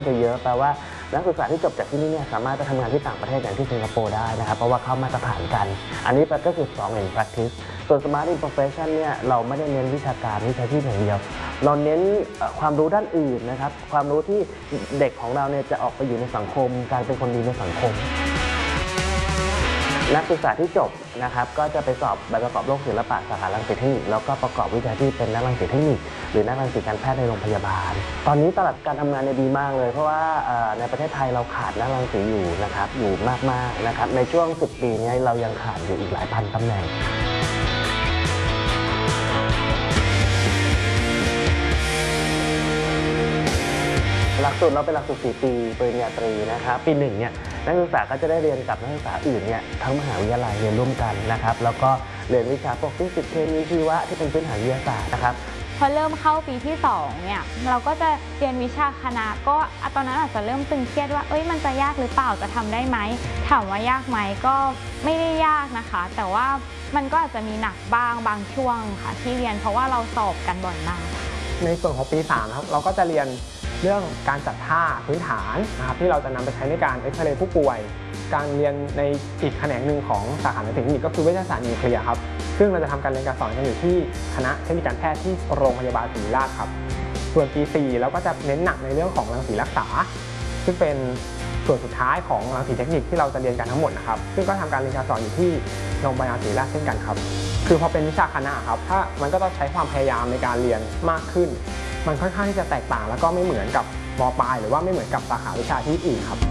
จะเยอะแปลว่านักศึกษาที่จบจากที่นี่เนี่ยสามารถไปทำงานที่ต่างประเทศอย่างที่สิงคโปร์ได้นะครับเพราะว่าเข้ามาตรฐานกันอันนี้ก็คือ2 in practice ส่วน Smart in Profession เนี่ยเราไม่ได้เน้นวิชาการวิชาชีพอย่างเดียวเราเน้นความรู้ด้านอื่นนะครับความรู้ที่เด็กของเราเนี่ยจะออกไปอยู่ในสังคมการเป็นคนดีในสังคมนักศึกษาที่จบนะครับก็จะไปสอบใบประกอบโรคศิลปะสาขารังสีเทคนิคแล้วก็ประกอบวิชาชีพเป็นนักรังสีเทคนิคหรือนักรังสีการแพทย์ในโรงพยาบาลตอนนี้ตลาดการทำงานดีมากเลยเพราะว่าในประเทศไทยเราขาดนักรังสีอยู่นะครับอยู่มากๆนะครับในช่วง10 ปีนี้เรายังขาดอยู่อีกหลายพันตำแหน่งหลักสูตรเราเป็นหลักสูตร4 ปีปริญญาตรีนะครับปี1เนี่ยนักศึกษาก็จะได้เรียนกับนักศึกษาอื่นเนี่ยทั้งมหาวิทยาลัยเรียนร่วมกันนะครับแล้วก็เรียนวิชาพวกฟิสิกส์เคมีชีวะที่เป็นพื้นฐานวิทยาศาสตร์นะครับพอเริ่มเข้าปีที่2เนี่ยเราก็จะเรียนวิชาคณะก็ตอนนั้นอาจจะเริ่มตึงเครียดว่ามันจะยากหรือเปล่าจะทำได้ไหมถามว่ายากไหมก็ไม่ได้ยากนะคะแต่ว่ามันก็อาจจะมีหนักบ้างบางช่วงค่ะที่เรียนเพราะว่าเราสอบกันบ่อยมากในส่วนของปี3ครับเราก็จะเรียนเรื่องการจัดท่าพื้นฐานนะครับที่เราจะนำไปใช้ในการเอ็กซเรย์ผู้ป่วยการเรียนในอีกแขนงหนึ่งของสาขาเทคนิคก็คือวิทยาศาสตร์นิวเคลียร์ครับซึ่งเราจะทำการเรียนการสอนกันอยู่ที่คณะเทคนิคการแพทย์ที่โรงพยาบาลศิริราชครับส่วนปี4เราก็จะเน้นหนักในเรื่องของรังสีรักษาซึ่งเป็นส่วนสุดท้ายของรังสีเทคนิคที่เราจะเรียนกันทั้งหมดนะครับซึ่งก็ทำการเรียนการสอนอยู่ที่โรงพยาบาลศิริราชเช่นกันครับคือพอเป็นวิชาคณะครับถ้ามันก็ต้องใช้ความพยายามในการเรียนมากขึ้นมันค่อนข้างที่จะแตกต่างแล้วก็ไม่เหมือนกับม.ปลายหรือว่าไม่เหมือนกับสาขาวิชาที่อื่นครับ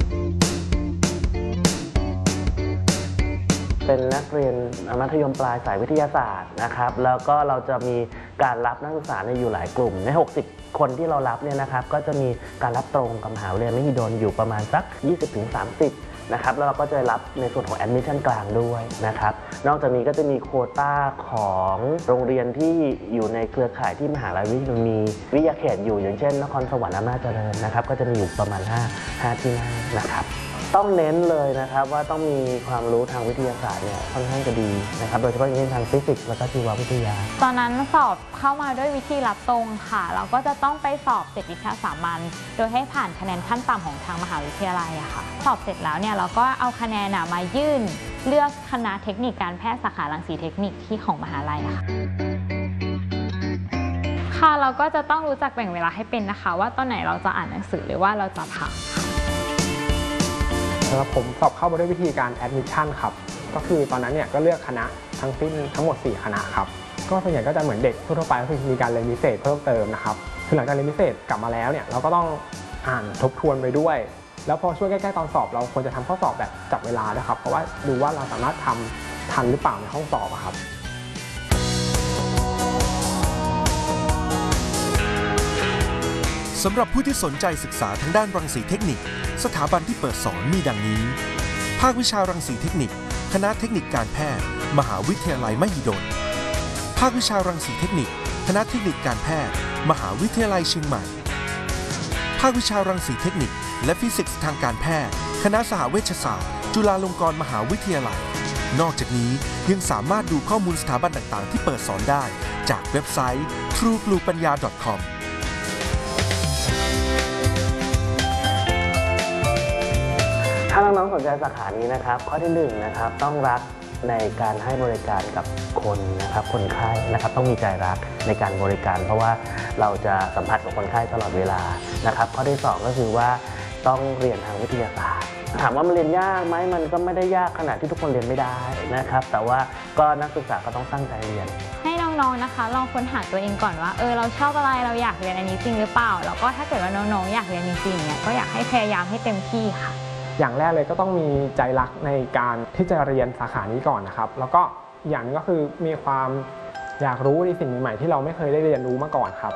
เป็นนักเรียนมัธยมปลายสายวิทยาศาสตร์นะครับแล้วก็เราจะมีการรับนักศึกษาอยู่หลายกลุ่มใน60 คนที่เรารับเนี่ยนะครับก็จะมีการรับตรงกับมหาวิทยาลัยมหิดลอยู่ประมาณสัก 20-30 นะครับแล้วเราก็จะรับในส่วนของ admission กลางด้วยนะครับนอกจากนี้ก็จะมีโควต้าของโรงเรียนที่อยู่ในเครือข่ายที่มหาวิทยาลัยมีวิทยาเขตอยู่อย่างเช่นนครสวรรค์อำนาจเจริญนะครับก็จะมีอยู่ประมาณ5 ที่นั่งนะครับต้องเน้นเลยนะครับว่าต้องมีความรู้ทางวิทยาศาสตร์เนี่ยค่อนข้างจะดีนะครับโดยเฉพาะอย่างยิ่งทางฟิสิกส์และชีววิทยาตอนนั้นสอบเข้ามาด้วยวิธีรับตรงค่ะเราก็จะต้องไปสอบ7 วิชาสามัญโดยให้ผ่านคะแนนขั้นต่ำของทางมหาวิทยาลัยค่ะสอบเสร็จแล้วเนี่ยเราก็เอาคะแนนมายื่นเลือกคณะเทคนิคการแพทย์สาขารังสีเทคนิคที่ของมหาลัยค่ะเราก็จะต้องรู้จักแบ่งเวลาให้เป็นนะคะว่าตอนไหนเราจะอ่านหนังสือหรือว่าเราจะพักสำหรับผมสอบเข้ามาด้วยวิธีการ admission ครับก็คือตอนนั้นเนี่ยก็เลือกคณะทั้งหมด4 คณะครับก็ส่วนใหญ่ก็จะเหมือนเด็กทั่วไปก็คือมีการเรียนพิเศษเพิ่มเติมนะครับคือหลังจากเรียนพิเศษกลับมาแล้วเนี่ยเราก็ต้องอ่านทบทวนไปด้วยแล้วพอช่วงใกล้ๆตอนสอบเราควรจะทำข้อสอบแบบจับเวลานะครับเพราะว่าดูว่าเราสามารถทำทันหรือเปล่าในห้องสอบครับสำหรับผู้ที่สนใจศึกษาทางด้านรังสีเทคนิคสถาบันที่เปิดสอนมีดังนี้ภาควิชารังสีเทคนิคคณะเทคนิคการแพทย์มหาวิทยาลัยมหิดลภาควิชารังสีเทคนิคคณะเทคนิคการแพทย์มหาวิทยาลัยเชียงใหม่ภาควิชารังสีเทคนิคและฟิสิกส์ทางการแพทย์คณะสหเวชศาสตร์จุฬาลงกรณ์มหาวิทยาลัยนอกจากนี้ยังสามารถดูข้อมูลสถาบันต่างๆที่เปิดสอนได้จากเว็บไซต์ truebluepanya.com ถ้าน้องๆสนใจสาขานี้นะครับข้อที่1นะครับต้องรักในการให้บริการกับคนนะครับคนไข้นะครับต้องมีใจรักในการบริการเพราะว่าเราจะสัมผัสกับคนไข้ตลอดเวลานะครับข้อที่2ก็คือว่าต้องเรียนทางวิทยาศาสตร์ถามว่ามันเรียนยากไหมมันก็ไม่ได้ยากขนาดที่ทุกคนเรียนไม่ได้นะครับแต่ว่าก็นักศึกษาก็ต้องตั้งใจเรียนให้น้องๆนะคะลองค้นหาตัวเองก่อนว่าเราชอบอะไรเราอยากเรียนอันนี้จริงหรือเปล่าแล้วก็ถ้าเกิดว่าน้องๆอยากเรียนจริงๆเนี่ยก็อยากให้พยายามให้เต็มที่ค่ะอย่างแรกเลยก็ต้องมีใจรักในการที่จะเรียนสาขานี้ก่อนนะครับแล้วก็อย่างนึงก็คือมีความอยากรู้ในสิ่งใหม่ๆที่เราไม่เคยได้เรียนรู้มาก่อนครับ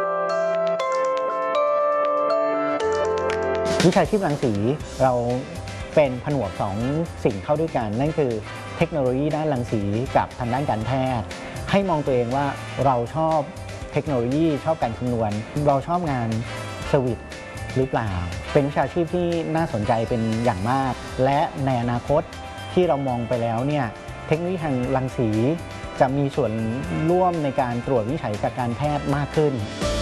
วิชาชีพรังสีเราเป็นผนวก2 สิ่งเข้าด้วยกันนั่นคือเทคโนโลยีด้านรังสีกับทางด้านการแพทย์ให้มองตัวเองว่าเราชอบเทคโนโลยีชอบการคำนวณเราชอบงานเซอร์วิสหรือเปล่าเป็นวิชาชีพที่น่าสนใจเป็นอย่างมากและในอนาคตที่เรามองไปแล้วเนี่ยเทคโนโลยีทางรังสีจะมีส่วนร่วมในการตรวจวินิจฉัยกับการแพทย์มากขึ้น